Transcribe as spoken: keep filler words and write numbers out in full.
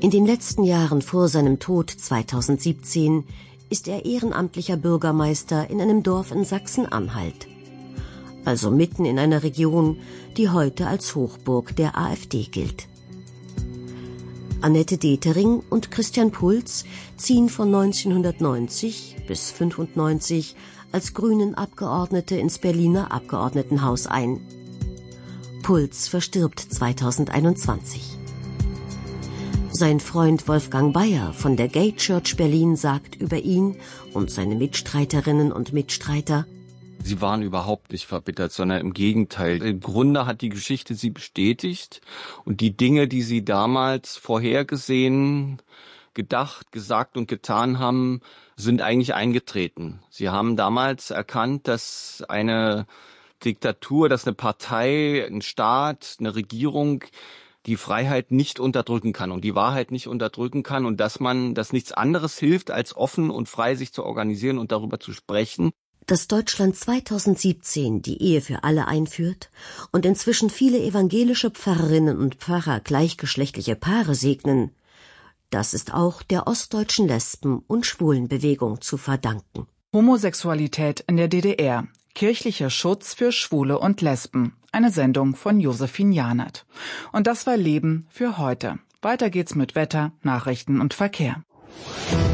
In den letzten Jahren vor seinem Tod zweitausendsiebzehn ist er ehrenamtlicher Bürgermeister in einem Dorf in Sachsen-Anhalt. Also mitten in einer Region, die heute als Hochburg der AfD gilt. Annette Detering und Christian Pulz ziehen von neunzehnhundertneunzig bis fünfundneunzig als Grünen-Abgeordnete ins Berliner Abgeordnetenhaus ein. Pulz verstirbt zweitausendeinundzwanzig. Sein Freund Wolfgang Bayer von der Gay Church Berlin sagt über ihn und seine Mitstreiterinnen und Mitstreiter: Sie waren überhaupt nicht verbittert, sondern im Gegenteil. Im Grunde hat die Geschichte sie bestätigt und die Dinge, die sie damals vorhergesehen, gedacht, gesagt und getan haben, sind eigentlich eingetreten. Sie haben damals erkannt, dass eine Diktatur, dass eine Partei, ein Staat, eine Regierung die Freiheit nicht unterdrücken kann und die Wahrheit nicht unterdrücken kann und dass man, dass nichts anderes hilft, als offen und frei sich zu organisieren und darüber zu sprechen. Dass Deutschland zweitausendsiebzehn die Ehe für alle einführt und inzwischen viele evangelische Pfarrerinnen und Pfarrer gleichgeschlechtliche Paare segnen, das ist auch der ostdeutschen Lesben- und Schwulenbewegung zu verdanken. Homosexualität in der D D R. Kirchlicher Schutz für Schwule und Lesben. Eine Sendung von Josephine Janert. Und das war Leben für heute. Weiter geht's mit Wetter, Nachrichten und Verkehr.